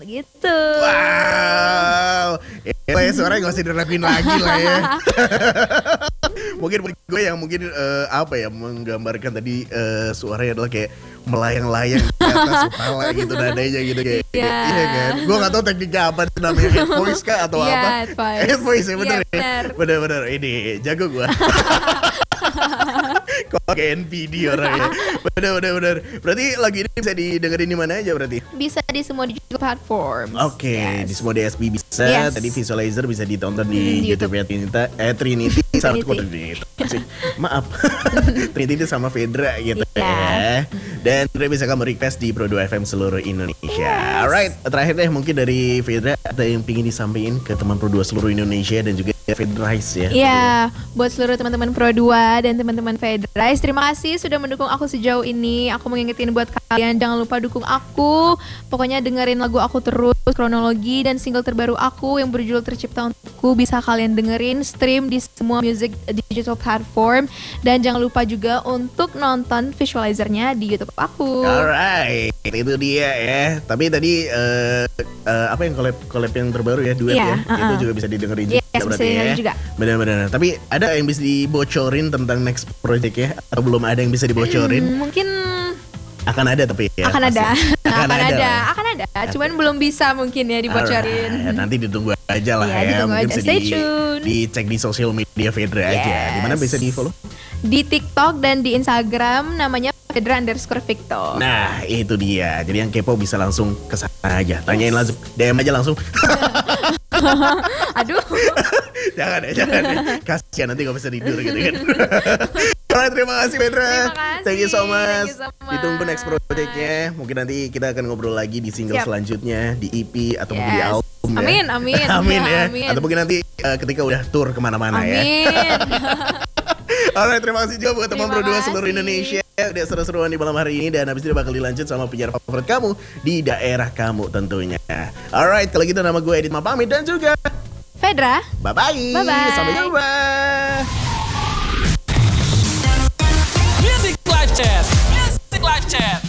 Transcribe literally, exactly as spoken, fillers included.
gitu. Wow. Eh, suaranya gak usah dirapin lagi lah ya. Mungkin gue yang mungkin uh, apa ya menggambarkan tadi uh, suaranya adalah kayak melayang-layang di atas kepala gitu nadanya gitu kayak yeah. Iya kan. Gue gak tahu tekniknya apa namanya, head voice kah atau yeah, apa? Head voice. Head voice ya bener yeah, ya. Bener-bener ini jago gue. Kok kayak N P D orangnya. Bener-bener bener. Berarti lagu ini bisa didengerin di mana aja berarti? Bisa di semua digital platform. Oke, okay, yes. Di semua D S P bisa. Yes. Tadi visualizer bisa ditonton di, di YouTube ya Trinita, eh Trinity sama Trinity. Maaf. Trinity sama Fedra gitu yeah. ya. Dan Fedra bisa kamu request di Pro dua F M seluruh Indonesia. Yes. Alright, terakhir deh mungkin dari Fedra ada yang pingin disampaikan ke teman Pro dua seluruh Indonesia dan juga Fedrice ya. Iya, yeah, buat seluruh teman-teman Pro dua dan teman-teman Fedrice, terima kasih sudah mendukung aku sejauh ini. Aku mau ngingetin buat kalian, jangan lupa dukung aku. Pokoknya dengerin lagu aku terus, kronologi dan single terbaru aku yang berjudul Tercipta Untukku bisa kalian dengerin, stream di semua music digital platform. Dan jangan lupa juga untuk nonton visualizernya di YouTube aku. Alright, itu dia ya. Tapi tadi uh, uh, apa yang collab collab yang terbaru ya, duet yeah, ya, uh-uh. itu juga bisa didengerin yes, juga berarti ya. Juga. Benar-benar. Tapi ada yang bisa dibocorin tentang next project ya? Atau belum ada yang bisa dibocorin? Hmm, mungkin akan ada tapi ya. Akan ada. Akan, akan ada. ada. Akan ada. Cuman belum bisa mungkin ya dibocorin. Alright, nanti ditunggu aja lah ya. ya. Mungkin aja. bisa Stay di, tune. dicek di sosial media Fedra yes. aja. Di mana bisa di follow? Di TikTok dan di Instagram namanya Fedra underscore Victor. Nah itu dia. Jadi yang kepo bisa langsung kesana aja. Tanyain langsung, D M aja langsung. Aduh. Jangan ya, jangan ya. Kasian nanti gak bisa tidur gitu kan. Alright, terima kasih Fedra. Thank you so much. so much. Ditunggu next project-nya. Mungkin nanti kita akan ngobrol lagi di single Siap. selanjutnya, di E P atau yes. mungkin di album ya. Amin, amin. Amin ya. Amin. Atau mungkin nanti uh, ketika udah tour kemana-mana amin. ya. Amin. Alright, terima kasih juga buat teman Pro dua seluruh Indonesia. Udah seru-seruan di malam hari ini. Dan habis itu bakal dilanjut sama penyiar favorit kamu di daerah kamu tentunya. Alright, kalau gitu nama gue Edit Ma pamit dan juga Fedra. Bye-bye. Bye-bye. Sampai jumpa. Music Live Chat. Music Live Chat.